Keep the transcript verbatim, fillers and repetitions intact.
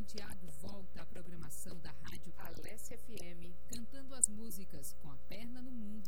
Santiago volta à programação da Rádio Alessia F M, cantando as músicas com a perna no mundo